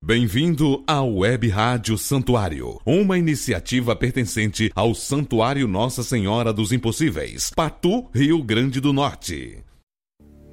Bem-vindo ao Web Rádio Santuário, uma iniciativa pertencente ao Santuário Nossa Senhora dos Impossíveis, Patu, Rio Grande do Norte.